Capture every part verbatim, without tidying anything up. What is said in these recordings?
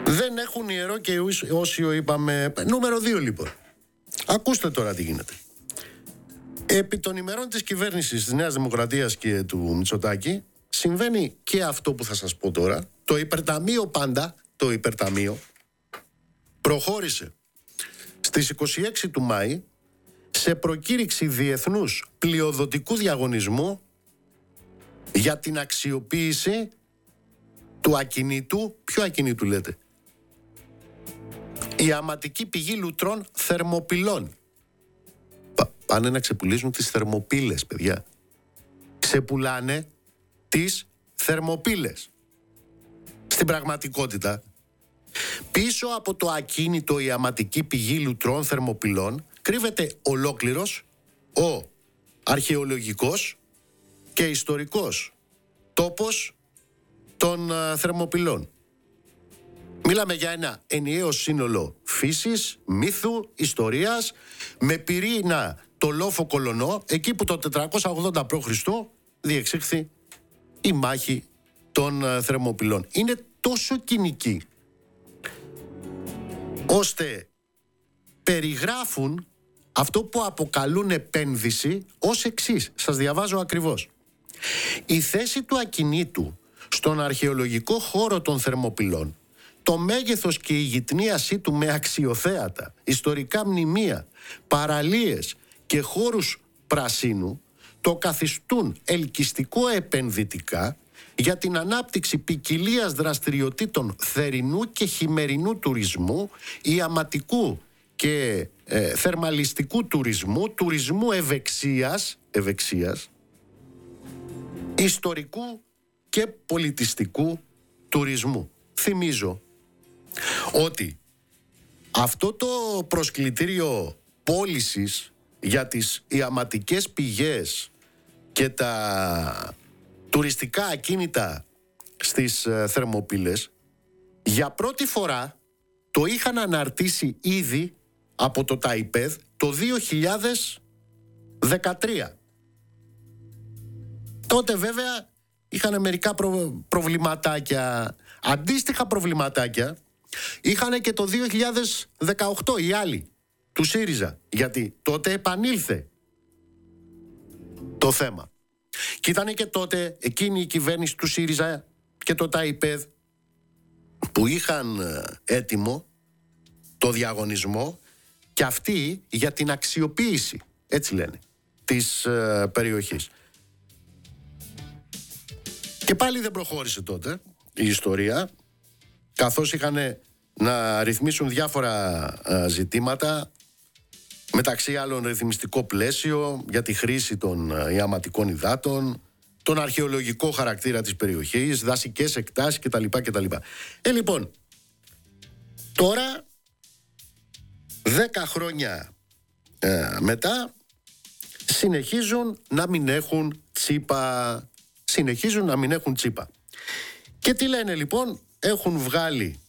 Δεν έχουν ιερό και όσιο είπαμε. Νούμερο δύο λοιπόν. Ακούστε τώρα τι γίνεται. Επί των ημερών της κυβέρνησης της Νέας Δημοκρατίας και του Μητσοτάκη συμβαίνει και αυτό που θα σας πω τώρα. Το υπερταμείο πάντα, το υπερταμείο προχώρησε στις είκοσι έξι του Μάη σε προκήρυξη διεθνούς πλειοδοτικού διαγωνισμού για την αξιοποίηση του ακινήτου. Ποιο ακινήτου λέτε? Η αματική πηγή λουτρών Θερμοπυλών. Πα, πάνε να ξεπουλήσουν τις θερμοπύλες, παιδιά. Ξεπουλάνε τις θερμοπύλες. Στην πραγματικότητα, πίσω από το ακίνητο η αματική πηγή λουτρών Θερμοπυλών κρύβεται ολόκληρος ο αρχαιολογικός και ιστορικός τόπος των α, Θερμοπυλών. Μιλάμε για ένα ενιαίο σύνολο φύσης, μύθου, ιστορίας, με πυρήνα το Λόφο Κολωνό, εκεί που το τετρακόσια ογδόντα π.Χ. διεξήχθη η μάχη των α, Θερμοπυλών. Είναι τόσο κοινική, ώστε περιγράφουν αυτό που αποκαλούν επένδυση ως εξής. Σας διαβάζω ακριβώς. Η θέση του ακινήτου στον αρχαιολογικό χώρο των Θερμοπυλών, το μέγεθος και η γειτνίασή του με αξιοθέατα, ιστορικά μνημεία, παραλίες και χώρους πρασίνου το καθιστούν ελκυστικό επενδυτικά για την ανάπτυξη ποικιλίας δραστηριοτήτων θερινού και χειμερινού τουρισμού, ιαματικού και ε, θερμαλιστικού τουρισμού, τουρισμού ευεξίας, ευεξίας, ιστορικού και πολιτιστικού τουρισμού. Θυμίζω ότι αυτό το προσκλητήριο πώλησης για τις ιαματικές πηγές και τα τουριστικά ακίνητα στις ε, Θερμοπύλες για πρώτη φορά το είχαν αναρτήσει ήδη από το ΤΑΙΠΕΔ το δύο χιλιάδες δεκατρία. Τότε βέβαια είχαν μερικά προ... προβληματάκια, αντίστοιχα προβληματάκια είχαν και το δύο χιλιάδες δεκαοκτώ οι άλλοι του ΣΥΡΙΖΑ, γιατί τότε επανήλθε το θέμα. Και ήταν και τότε εκείνη η κυβέρνηση του ΣΥΡΙΖΑ και το ΤΑΙΠΕΔ που είχαν έτοιμο το διαγωνισμό και αυτοί για την αξιοποίηση, έτσι λένε, της ε, περιοχής. Και πάλι δεν προχώρησε τότε η ιστορία, καθώς είχαν να ρυθμίσουν διάφορα ε, ζητήματα, μεταξύ άλλων ρυθμιστικό πλαίσιο για τη χρήση των ε, ιαματικών υδάτων, τον αρχαιολογικό χαρακτήρα της περιοχής, δασικές εκτάσεις κτλ. κτλ. Ε, λοιπόν, τώρα, δέκα χρόνια ε, μετά, συνεχίζουν να μην έχουν τσίπα. Συνεχίζουν να μην έχουν τσίπα. Και τι λένε λοιπόν? Έχουν βγάλει,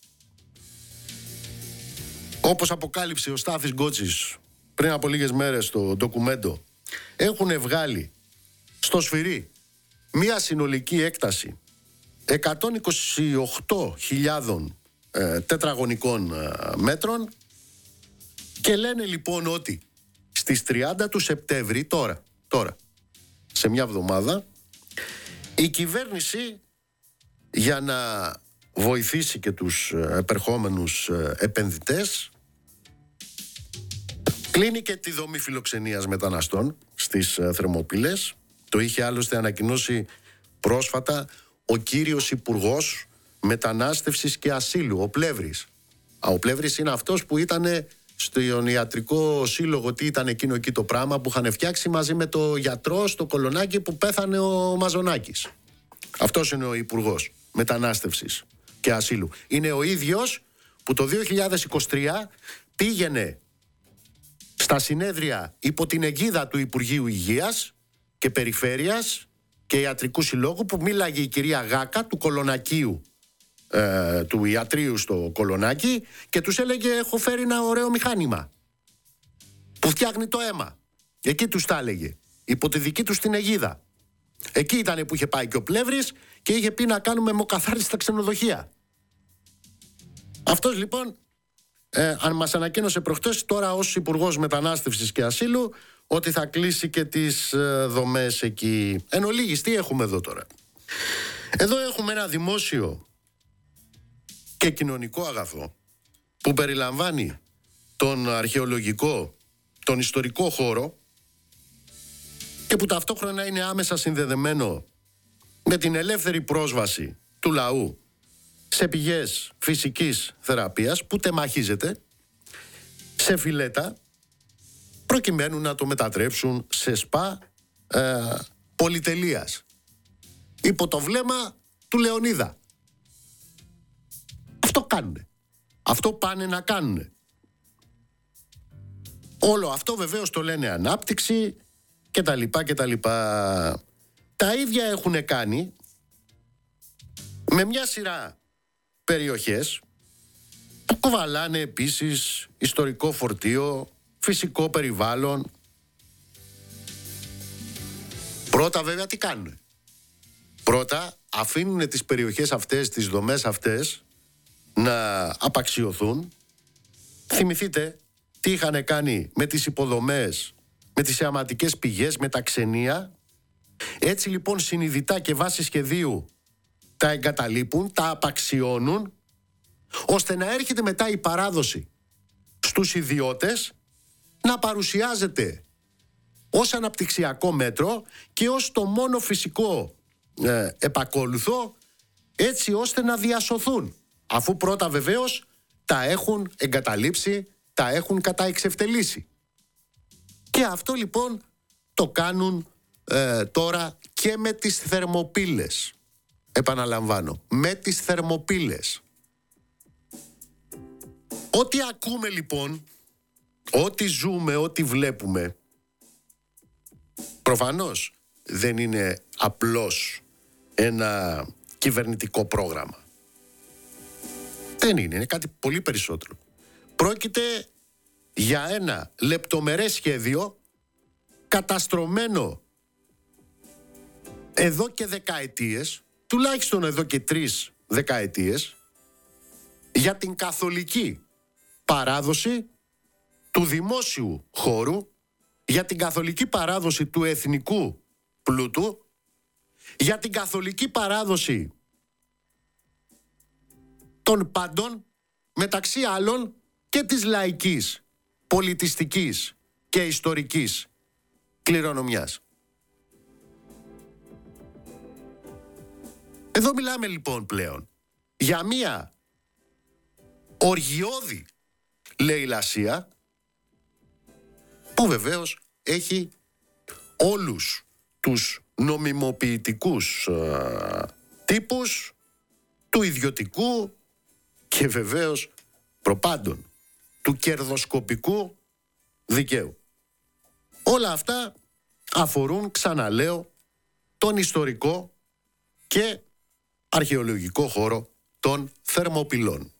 όπως αποκάλυψε ο Στάθης Γκότσης πριν από λίγες μέρες στο ντοκουμέντο, έχουν βγάλει στο Σφυρί μία συνολική έκταση εκατόν είκοσι οκτώ χιλιάδες ε, τετραγωνικών ε, μέτρων και λένε λοιπόν ότι στις τριάντα του Σεπτέμβρη, τώρα, τώρα σε μια εβδομάδα, η κυβέρνηση, για να βοηθήσει και τους επερχόμενους επενδυτές, κλείνει και τη δομή φιλοξενίας μεταναστών στις Θερμοπύλες. Το είχε άλλωστε ανακοινώσει πρόσφατα ο κύριος Υπουργός Μετανάστευσης και Ασύλου, ο Πλεύρης. Α, ο Πλεύρης είναι αυτός που ήταν στον ιατρικό σύλλογο, τι ήταν εκείνο εκεί το πράγμα που είχαν φτιάξει μαζί με το γιατρό στο Κολονάκι που πέθανε ο Μαζονάκης. Αυτός είναι ο Υπουργός Μετανάστευσης και Ασύλου. Είναι ο ίδιος που το δύο χιλιάδες είκοσι τρία πήγαινε στα συνέδρια υπό την αιγίδα του Υπουργείου Υγείας και Περιφέρειας και Ιατρικού Συλλόγου, που μίλαγε η κυρία Γάκα του Κολονακίου, ε, του ιατρίου στο Κολονάκι, και τους έλεγε: έχω φέρει ένα ωραίο μηχάνημα που φτιάχνει το αίμα. Εκεί τους τα έλεγε, υπό τη δική τους την αιγίδα. Εκεί ήταν που είχε πάει και ο Πλεύρης και είχε πει να κάνουμε αιμοκαθάριση στα ξενοδοχεία. Αυτός λοιπόν ε, αν μας ανακοίνωσε προχτές τώρα ως Υπουργός Μετανάστευσης και Ασύλου ότι θα κλείσει και τις ε, δομές εκεί. Εν ολίγης, τι έχουμε εδώ τώρα? Εδώ έχουμε ένα δημόσιο και κοινωνικό αγαθό που περιλαμβάνει τον αρχαιολογικό, τον ιστορικό χώρο και που ταυτόχρονα είναι άμεσα συνδεδεμένο με την ελεύθερη πρόσβαση του λαού σε πηγές φυσικής θεραπείας που τεμαχίζεται σε φιλέτα προκειμένου να το μετατρέψουν σε σπα ε, πολυτελείας υπό το βλέμμα του Λεωνίδα. Αυτό κάνουν. Αυτό πάνε να κάνουν. Όλο αυτό βεβαίως το λένε ανάπτυξη και τα λοιπά και τα λοιπά. Τα ίδια έχουν κάνει με μια σειρά περιοχές που κουβαλάνε επίσης ιστορικό φορτίο, φυσικό περιβάλλον. Πρώτα βέβαια τι κάνουν? Πρώτα αφήνουν τις περιοχές αυτές, τις δομές αυτές να απαξιωθούν. Θυμηθείτε τι είχαν κάνει με τις υποδομές, με τις θεαματικές πηγές, με τα ξενία. Έτσι λοιπόν συνειδητά και βάσει σχεδίου τα εγκαταλείπουν, τα απαξιώνουν, ώστε να έρχεται μετά η παράδοση στους ιδιώτες να παρουσιάζεται ως αναπτυξιακό μέτρο και ως το μόνο φυσικό ε, επακόλουθο, έτσι ώστε να διασωθούν, αφού πρώτα βεβαίως τα έχουν εγκαταλείψει, τα έχουν καταεξευτελίσει. Και αυτό λοιπόν το κάνουν ε, τώρα και με τις Θερμοπύλες. Επαναλαμβάνω, με τις Θερμοπύλες. Ό,τι ακούμε λοιπόν, ό,τι ζούμε, ό,τι βλέπουμε, προφανώς δεν είναι απλώς ένα κυβερνητικό πρόγραμμα. Δεν είναι, είναι κάτι πολύ περισσότερο. Πρόκειται για ένα λεπτομερές σχέδιο καταστρωμένο εδώ και δεκαετίες, τουλάχιστον εδώ και τρεις δεκαετίες, για την καθολική παράδοση του δημόσιου χώρου, για την καθολική παράδοση του εθνικού πλούτου, για την καθολική παράδοση των πάντων, μεταξύ άλλων και της λαϊκής, πολιτιστικής και ιστορικής κληρονομιάς. Εδώ μιλάμε λοιπόν πλέον για μία οργιώδη λαιλασία που βεβαίως έχει όλους τους νομιμοποιητικούς α, τύπους του ιδιωτικού και βεβαίως προπάντων του κερδοσκοπικού δικαίου. Όλα αυτά αφορούν, ξαναλέω, τον ιστορικό και αρχαιολογικό χώρο των Θερμοπυλών.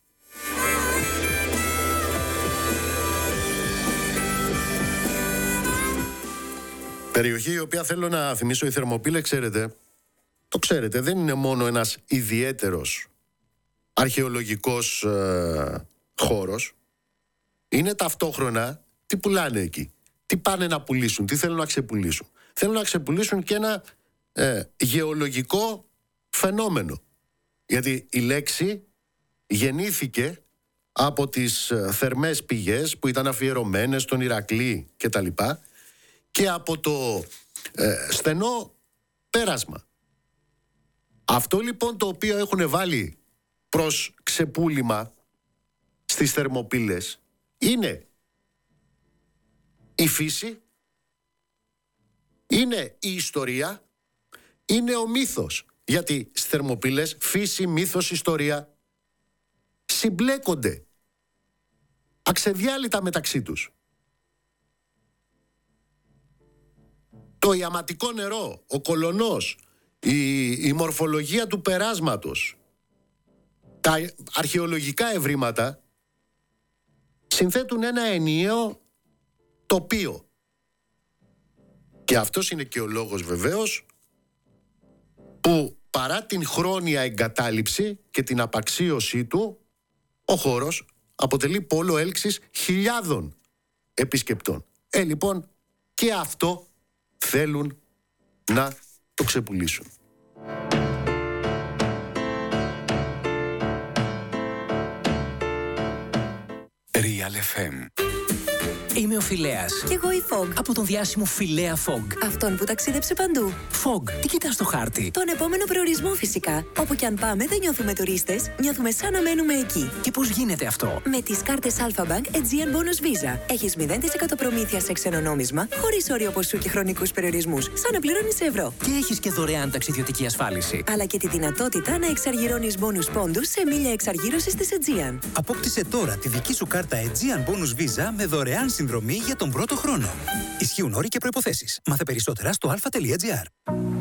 Περιοχή η οποία, θέλω να θυμίσω, η Θερμοπύλη, ξέρετε, το ξέρετε, δεν είναι μόνο ένας ιδιαίτερος αρχαιολογικός ε, χώρος. Είναι ταυτόχρονα, τι πουλάνε εκεί, τι πάνε να πουλήσουν, τι θέλουν να ξεπουλήσουν. Θέλουν να ξεπουλήσουν και ένα ε, γεωλογικό φαινόμενο. Γιατί η λέξη γεννήθηκε από τις ε, θερμές πηγές που ήταν αφιερωμένες στον Ηρακλή και τα λοιπά, και από το ε, στενό πέρασμα. Αυτό λοιπόν το οποίο έχουν βάλει προς ξεπούλημα στις Θερμοπύλες είναι η φύση, είναι η ιστορία, είναι ο μύθος. Γιατί στις Θερμοπύλες φύση, μύθος, ιστορία συμπλέκονται αξεδιάλυτα μεταξύ τους. Το ιαματικό νερό, ο κολωνός, η, η μορφολογία του περάσματος, τα αρχαιολογικά ευρήματα συνθέτουν ένα ενιαίο τοπίο. Και αυτός είναι και ο λόγος βεβαίως που παρά την χρόνια εγκατάλειψη και την απαξίωσή του, ο χώρος αποτελεί πόλο έλξης χιλιάδων επισκεπτών. Ε, λοιπόν, και αυτό θέλουν να το ξεπουλήσουν. Real εφ εμ. Είμαι ο Φιλέας. Κι εγώ η Fog. Από τον διάσημο Φιλέα Fog. Αυτόν που ταξίδεψε παντού. Fog, τι κοιτάς στο χάρτη? Τον επόμενο προορισμό φυσικά. Όπου κι αν πάμε δεν νιώθουμε τουρίστες, νιώθουμε σαν να μένουμε εκεί. Και πώς γίνεται αυτό? Με τις κάρτες Alpha Bank Aegean Bonus Visa. Έχεις μηδέν τοις εκατό προμήθεια σε ξένο νόμισμα, χωρίς όριο ποσού και χρονικούς περιορισμούς. Σαν να πληρώνεις ευρώ. Και έχεις και δωρεάν ταξιδιωτική ασφάλιση. Αλλά και τη δυνατότητα να εξαργυρώνεις bonus πόντους σε μίλια εξαργύρωσης της Aegean. Απόκτησε τώρα τη δική σου κάρτα Aegean Bonus Visa με δωρεάν συνδρομή για τον πρώτο χρόνο. Ισχύουν όροι και προϋποθέσεις. Μάθε περισσότερα στο αλφα τελεία τζι άρ.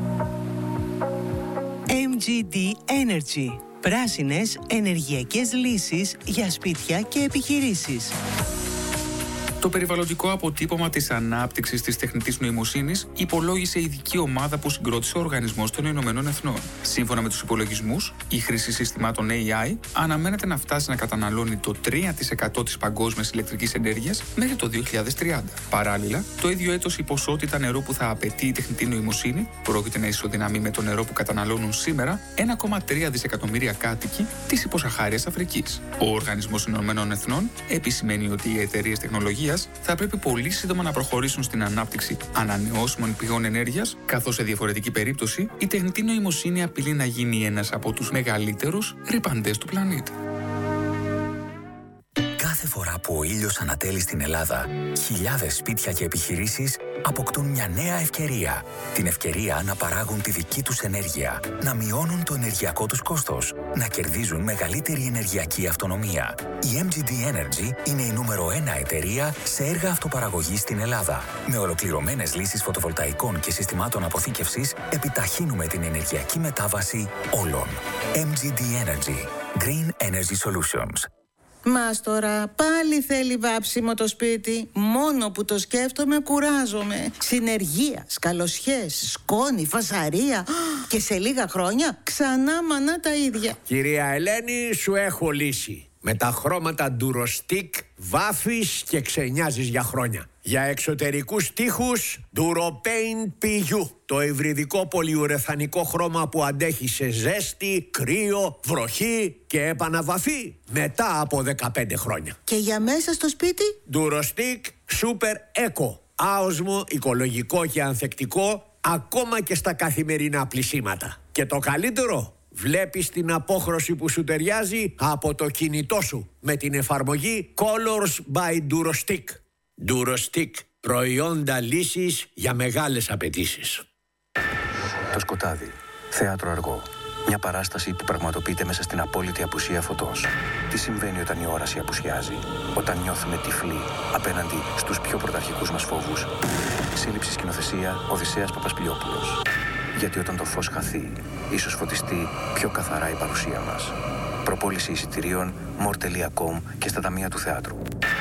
εμ τζι ντι Energy. Πράσινες ενεργειακές λύσεις για σπίτια και επιχειρήσεις. Το περιβαλλοντικό αποτύπωμα της ανάπτυξης της τεχνητής νοημοσύνης υπολόγισε ειδική ομάδα που συγκρότησε ο Οργανισμός των Ηνωμένων Εθνών. Σύμφωνα με τους υπολογισμούς, η χρήση συστημάτων έι άι αναμένεται να φτάσει να καταναλώνει το τρία τοις εκατό της παγκόσμιας ηλεκτρικής ενέργειας μέχρι το δύο χιλιάδες τριάντα. Παράλληλα, το ίδιο έτος η ποσότητα νερού που θα απαιτεί η τεχνητή νοημοσύνη πρόκειται να ισοδυναμεί με το νερό που καταναλώνουν σήμερα ένα κόμμα τρία δισεκατομμύρια κάτοικοι της υποσαχάριας Αφρικής. Ο Οργανισμός Ηνωμένων Εθνών επισημαίνει ότι οι εταιρείες τεχνολογίας θα πρέπει πολύ σύντομα να προχωρήσουν στην ανάπτυξη ανανεώσιμων πηγών ενέργειας, καθώς σε διαφορετική περίπτωση η τεχνητή νοημοσύνη απειλεί να γίνει ένας από τους μεγαλύτερους ρυπαντές του πλανήτη. Κάθε φορά που ο ήλιος ανατέλει στην Ελλάδα, χιλιάδες σπίτια και επιχειρήσεις αποκτούν μια νέα ευκαιρία. Την ευκαιρία να παράγουν τη δική τους ενέργεια, να μειώνουν το ενεργειακό τους κόστος, να κερδίζουν μεγαλύτερη ενεργειακή αυτονομία. Η εμ τζι ντι Energy είναι η νούμερο ένα εταιρεία σε έργα αυτοπαραγωγής στην Ελλάδα. Με ολοκληρωμένες λύσεις φωτοβολταϊκών και συστημάτων αποθήκευσης, επιταχύνουμε την ενεργειακή μετάβαση όλων. εμ τζι ντι Energy. Green Energy Solutions. Μας τώρα πάλι θέλει βάψιμο το σπίτι. Μόνο που το σκέφτομαι κουράζομαι. Συνεργεία, σκαλοσιές, σκόνη, φασαρία. Και σε λίγα χρόνια ξανά μανά τα ίδια. Κυρία Ελένη, σου έχω λύση. Με τα χρώματα Durostic βάφεις και ξενιάζεις για χρόνια. Για εξωτερικούς τοίχους Duropaint πι γιου. Το υβριδικό πολυουρεθανικό χρώμα που αντέχει σε ζέστη, κρύο, βροχή και επαναβαφή μετά από δεκαπέντε χρόνια. Και για μέσα στο σπίτι Durostic Super Eco. Άοσμο, οικολογικό και ανθεκτικό ακόμα και στα καθημερινά πλυσίματα. Και το καλύτερο, βλέπεις την απόχρωση που σου ταιριάζει από το κινητό σου με την εφαρμογή Colors by Durostic. Durostic, προϊόντα λύσης για μεγάλες απαιτήσεις. Το σκοτάδι, θέατρο αργό. Μια παράσταση που πραγματοποιείται μέσα στην απόλυτη απουσία φωτός. Τι συμβαίνει όταν η όραση απουσιάζει, όταν νιώθουμε τυφλοί απέναντι στους πιο πρωταρχικούς μας φόβους. Σύλληψη σκηνοθεσία Οδυσσέας Παπασπηλιόπουλος. Γιατί όταν το φως χαθεί, ίσως φωτιστεί πιο καθαρά η παρουσία μας. Προπόληση εισιτηρίων μορ τελεία κομ και στα ταμεία του θεάτρου.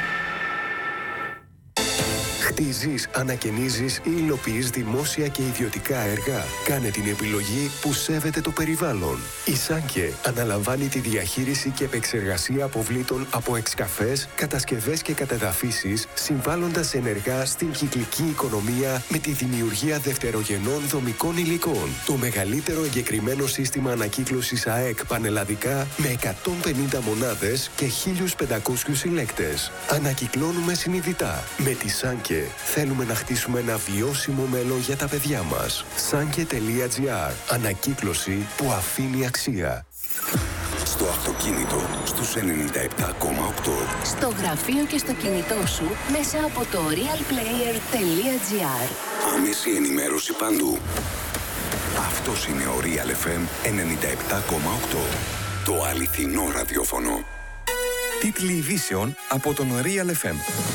Χτίζεις, ανακαινίζεις ή υλοποιείς δημόσια και ιδιωτικά έργα. Κάνε την επιλογή που σέβεται το περιβάλλον. Η Σάνκε αναλαμβάνει τη διαχείριση και επεξεργασία αποβλήτων από εξκαφές, κατασκευές και κατεδαφίσεις, συμβάλλοντας ενεργά στην κυκλική οικονομία με τη δημιουργία δευτερογενών δομικών υλικών. Το μεγαλύτερο εγκεκριμένο σύστημα ανακύκλωσης ΑΕΚ πανελλαδικά με εκατόν πενήντα μονάδες και χίλιους πεντακόσιους συλλέκτες. Ανακυκλώνουμε συνειδητά. Με τη Σάνκε θέλουμε να χτίσουμε ένα βιώσιμο μέλλον για τα παιδιά μας. Sanke τελεία τζι άρ. Ανακύκλωση που αφήνει αξία. Στο αυτοκίνητο στους ενενήντα επτά κόμμα οκτώ. Στο γραφείο και στο κινητό σου μέσα από το realplayer τελεία τζι άρ. Άμεση ενημέρωση παντού. Αυτός είναι ο Real εφ εμ ενενήντα επτά κόμμα οκτώ. Το αληθινό ραδιόφωνο. Τίτλοι ειδήσεων από τον Real εφ εμ.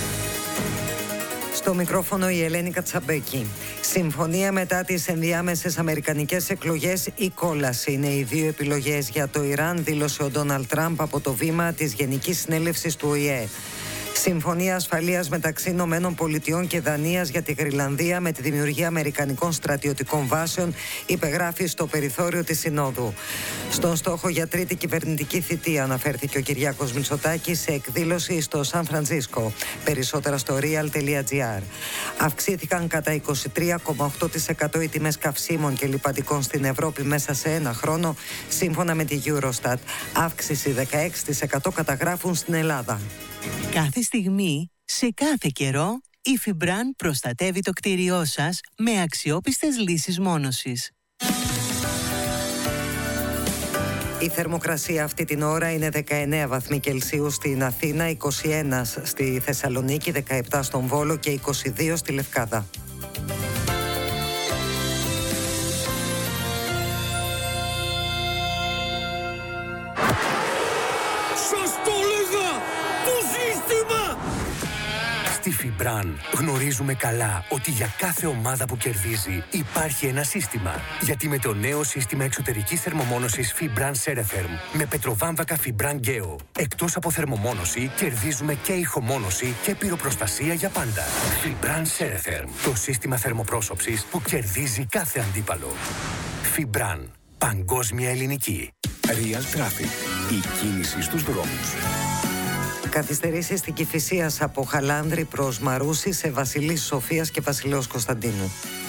Στο μικρόφωνο η Ελένη Κατσαμπέκη. Συμφωνία μετά τις ενδιάμεσες αμερικανικές εκλογές, η κόλαση είναι οι δύο επιλογές για το Ιράν, δήλωσε ο Ντόναλντ Τραμπ από το βήμα της Γενικής Συνέλευσης του Ο Η Ε. Συμφωνία ασφαλείας μεταξύ Ηνωμένων Πολιτειών και Δανίας για τη Γρυλανδία με τη δημιουργία αμερικανικών στρατιωτικών βάσεων υπεγράφει στο περιθώριο της Συνόδου. Στον στόχο για τρίτη κυβερνητική θητεία αναφέρθηκε ο Κυριάκος Μητσοτάκης σε εκδήλωση στο Σαν Φραντζίσκο. Περισσότερα στο real τελεία gr. Αυξήθηκαν κατά είκοσι τρία κόμμα οκτώ τοις εκατό οι τιμές καυσίμων και λιπαντικών στην Ευρώπη μέσα σε ένα χρόνο, σύμφωνα με τη Eurostat. Αύξηση δεκαέξι τοις εκατό καταγράφουν στην Ελλάδα. Κάθε στιγμή, σε κάθε καιρό, η Fibran προστατεύει το κτίριό σας με αξιόπιστες λύσεις μόνωσης. Η θερμοκρασία αυτή την ώρα είναι δεκαεννέα βαθμοί Κελσίου στην Αθήνα, είκοσι ένα στη Θεσσαλονίκη, δεκαεπτά στον Βόλο και είκοσι δύο στη Λευκάδα. Στη Fibran γνωρίζουμε καλά ότι για κάθε ομάδα που κερδίζει υπάρχει ένα σύστημα. Γιατί με το νέο σύστημα εξωτερικής θερμομόνωσης Fibran Ceretherm με πετροβάμβακα Fibran Geo, εκτός από θερμομόνωση, κερδίζουμε και ηχομόνωση και πυροπροστασία για πάντα. Fibran Ceretherm, το σύστημα θερμοπρόσωψης που κερδίζει κάθε αντίπαλο. Fibran, παγκόσμια ελληνική. Real Traffic, η κίνηση στους δρόμους. Καθυστερήσεις στην Κηφισίας από Χαλάνδρη προς Μαρούσι σε Βασιλής Σοφίας και Βασιλέως Κωνσταντίνου.